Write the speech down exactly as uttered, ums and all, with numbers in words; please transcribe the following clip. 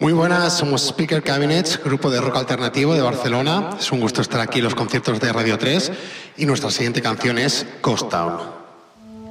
Muy buenas, somos Speaker Cabinets, grupo de rock alternativo de Barcelona. Es un gusto estar aquí en los conciertos de Radio tres y nuestra siguiente canción es Ghost Town.